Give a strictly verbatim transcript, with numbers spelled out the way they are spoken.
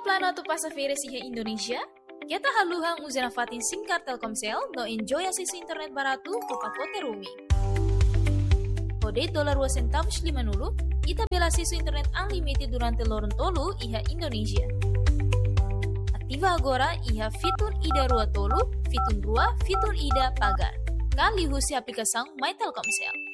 plano tu passageira iha Indonesia? Kita haluhang uzana fatin SIM card Telkomsel no enjoy akses internet baratu ke pacote roaming. Kode dolar dua centavos lima nulu, ita bela akses internet unlimited durante lorong tolu iha Indonesia. Aktiva agora iha fitur ida rua tolu, fitur rua, fitur ida pagar. Kali husi aplikação My Telkomsel.